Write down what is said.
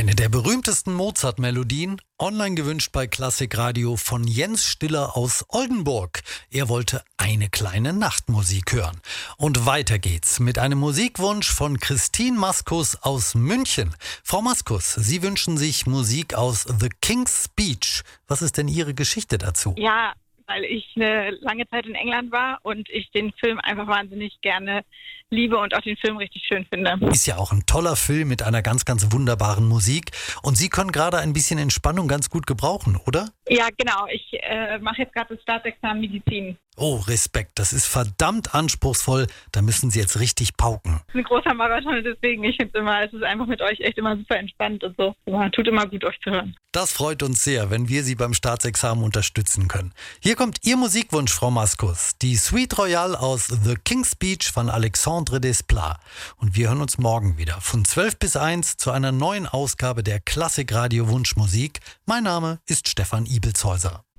Eine der berühmtesten Mozart-Melodien, online gewünscht bei Klassikradio von Jens Stiller aus Oldenburg. Er wollte eine kleine Nachtmusik hören. Und weiter geht's mit einem Musikwunsch von Christine Maskus aus München. Frau Maskus, Sie wünschen sich Musik aus The King's Speech. Was ist denn Ihre Geschichte dazu? Ja, weil ich eine lange Zeit in England war und ich den Film einfach wahnsinnig gerne liebe und auch den Film richtig schön finde. Ist ja auch ein toller Film mit einer ganz, ganz wunderbaren Musik. Und Sie können gerade ein bisschen Entspannung ganz gut gebrauchen, oder? Ja, genau. Ich mache jetzt gerade das Staatsexamen Medizin. Oh, Respekt. Das ist verdammt anspruchsvoll. Da müssen Sie jetzt richtig pauken. Das ist ein großer Marathon und deswegen, ich finde es ist einfach mit euch echt immer super entspannt und so. Tut immer gut, euch zu hören. Das freut uns sehr, wenn wir Sie beim Staatsexamen unterstützen können. Hier kommt Ihr Musikwunsch, Frau Maskus. Die Suite Royale aus The King's Speech von Alexandre Desplat. Und wir hören uns morgen wieder von 12 bis 1 zu einer neuen Ausgabe der Klassikradio Wunschmusik. Mein Name ist Stefan Ibelshäuser.